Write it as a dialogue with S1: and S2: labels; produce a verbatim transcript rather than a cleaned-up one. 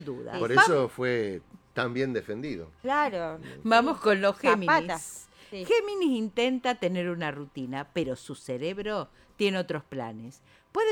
S1: duda.
S2: Por eso fue tan bien defendido.
S3: Claro.
S1: Vamos con los
S3: Zapata.
S1: Géminis.
S3: Sí.
S1: Géminis intenta tener una rutina, pero su cerebro tiene otros planes. Puede